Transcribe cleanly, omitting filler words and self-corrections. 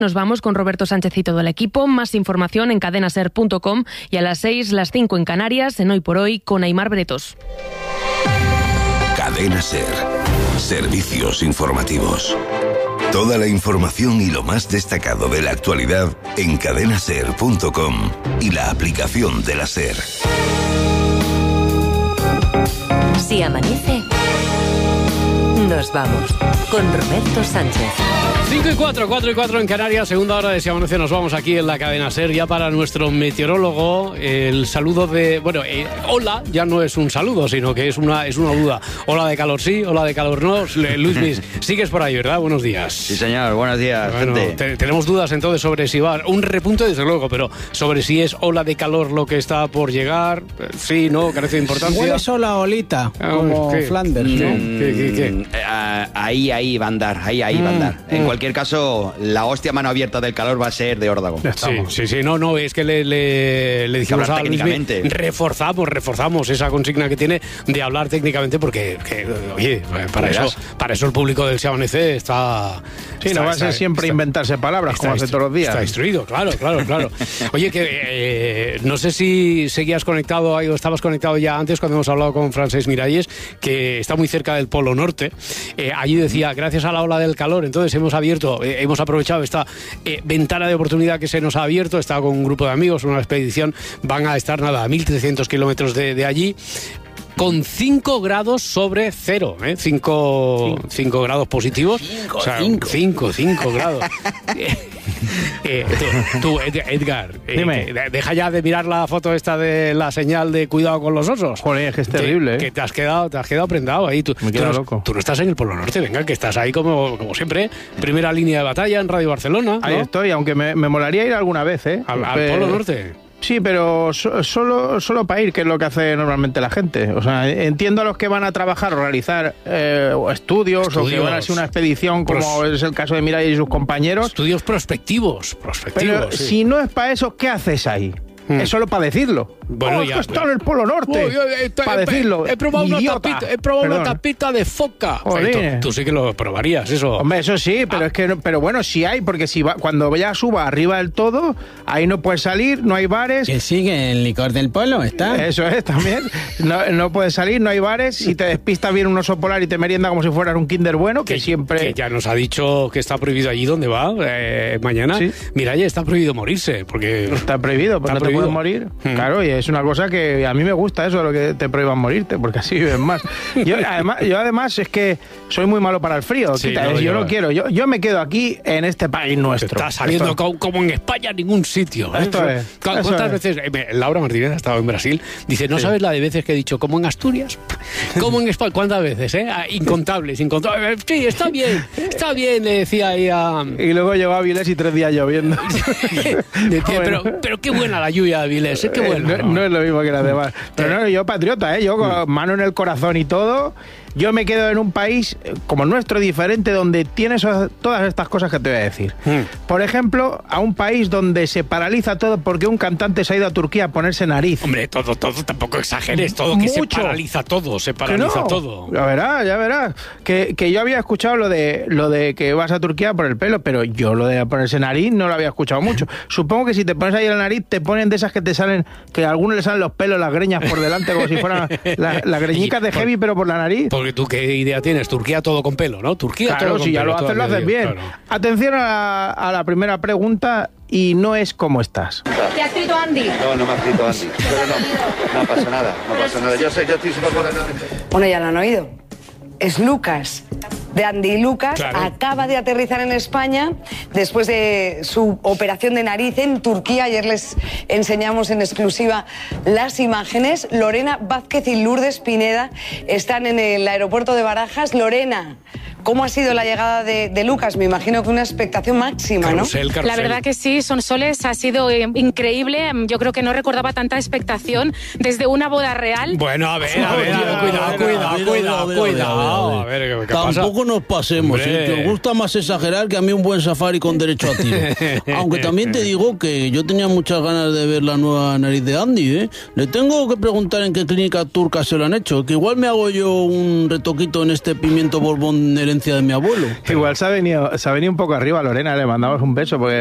Nos vamos con Roberto Sánchez y todo el equipo. Más información en cadenaser.com y a las 6, las 5 en Canarias, en Hoy por Hoy, con Aimar Bretos. Cadena Ser. Servicios informativos. Toda la información y lo más destacado de la actualidad en cadenaser.com y la aplicación de la Ser. Si amanece, nos vamos con Roberto Sánchez. 5 y 4, 4 y 4 en Canarias, segunda hora de Si Amanece. Nos vamos aquí en la Cadena Ser. Ya para nuestro meteorólogo, el saludo de... Bueno, hola ya no es un saludo, sino que es una duda. Hola de calor sí, hola de calor no. Luis, sigues por ahí, ¿verdad? Buenos días. Sí, señor, buenos días, bueno, gente. Tenemos dudas entonces sobre si va... Un repunte, desde luego, pero sobre si es ola de calor lo que está por llegar. Sí, no, carece de importancia. Huele sola olita, como ¿qué? Flanders, ¿no? ¿Qué? Ahí va a andar, ahí va a andar. En cualquier caso, la hostia mano abierta del calor va a ser de órdago. Sí, no, es que le dijimos a Luis, reforzamos esa consigna que tiene de hablar técnicamente, porque, oye, para eso el público del Se Amanece está... Sí, no va a ser siempre inventarse palabras, como hace todos los días. Está instruido, claro. Oye, que no sé si seguías conectado o estabas conectado ya antes cuando hemos hablado con Francesc Miralles, que está muy cerca del Polo Norte. Allí decía, gracias a la ola del calor, entonces hemos aprovechado esta ventana de oportunidad que se nos ha abierto. Está con un grupo de amigos, una expedición, van a estar a 1.300 kilómetros de allí, con 5 grados sobre cero, 5 grados positivos. 5 grados. Tú, Edgar, deja ya de mirar la foto esta de la señal de cuidado con los osos. Joder, es que es terrible, que te has quedado prendado ahí. Me quedo loco. Tú no estás en el Polo Norte, venga, que estás ahí como siempre, primera línea de batalla en Radio Barcelona, ¿no? Ahí estoy, aunque me molaría ir alguna vez, al Polo Norte. Sí, pero solo para ir, que es lo que hace normalmente la gente. O sea, entiendo a los que van a trabajar o realizar estudios, o que van a hacer una expedición, como es el caso de Mirai y sus compañeros. Estudios prospectivos. Pero sí. Si no es para eso, ¿qué haces ahí? Es solo para decirlo. Bueno, ya está en el Polo Norte. Para decirlo. He probado una tapita de foca. Tú sí que lo probarías, eso. Hombre, eso sí, pero bueno, sí hay, porque cuando ya suba arriba del todo, ahí no puedes salir, no hay bares. Que sigue el licor del polo, ¿está? Eso es, también. No puedes salir, no hay bares. Si te despista bien un oso polar y te merienda como si fueras un Kinder bueno, que siempre... Que ya nos ha dicho que está prohibido allí donde va, mañana. ¿Sí? Mira, ya está prohibido morirse, porque... Está prohibido, pues no te puedes morir. Claro, y es una cosa que a mí me gusta eso, lo que te prohíban morirte, porque así vives más. Yo además es que soy muy malo para el frío. Sí, yo no quiero. Yo me quedo aquí en este país nuestro. Está saliendo como en España a ningún sitio. ¿Cuántas veces? Laura Martínez ha estado en Brasil. Dice, ¿no sabes la de veces que he dicho como en Asturias? Como en España. ¿Cuántas veces? Incontables. Sí, está bien, le decía ahí a... Y luego llegó a Avilés y 3 días lloviendo. Decía, pero qué buena la lluvia de Avilés, qué buena. No es lo mismo que las demás. Pero no, yo patriota, yo con mano en el corazón y todo. Yo me quedo en un país como el nuestro, diferente, donde tienes todas estas cosas que te voy a decir. Por ejemplo, a un país donde se paraliza todo porque un cantante se ha ido a Turquía a ponerse nariz. Hombre, todo, tampoco exageres, todo, que se paraliza todo. Ya verás. Que yo había escuchado lo de que vas a Turquía por el pelo, pero yo lo de ponerse nariz no lo había escuchado mucho. Supongo que si te pones ahí la nariz, te ponen de esas que te salen, que a algunos le salen los pelos, las greñas por delante, como si fueran las greñicas de heavy, pero por la nariz. Porque tú, ¿qué idea tienes? Turquía todo con pelo, ¿no? Turquía claro, todo con si ya pelo. Claro, si ya lo haces bien. Claro. Atención a la primera pregunta, y no es ¿cómo estás? ¿Te ha escrito Andy? No me ha escrito Andy. Pero no pasa nada. Yo estoy súper contento. Bueno, ya lo han oído. Es Lucas, de Andy Lucas, claro. Acaba de aterrizar en España después de su operación de nariz en Turquía. Ayer les enseñamos en exclusiva las imágenes. Lorena Vázquez y Lourdes Pineda están en el aeropuerto de Barajas. Lorena, ¿cómo ha sido la llegada de Lucas? Me imagino que una expectación máxima, ¿no? Carrusel. La verdad que sí, Sonsoles, ha sido increíble. Yo creo que no recordaba tanta expectación desde una boda real. Bueno, a ver, cuidado. A ver, ¿qué pasa? Tampoco nos pasemos, que os gusta más exagerar que a mí un buen safari con derecho a tiro. Aunque también te digo que yo tenía muchas ganas de ver la nueva nariz de Andy, Le tengo que preguntar en qué clínica turca se lo han hecho, que igual me hago yo un retoquito en este pimiento borbón herencia de mi abuelo. Igual se ha venido un poco arriba, Lorena, le mandamos un beso porque